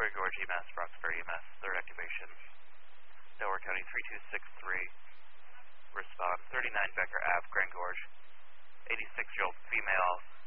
Grand Gorge EMS, Roxbury EMS, third activation. Delaware County 3263. Respond 39 Becker Ave, Grand Gorge. 86-year-old female,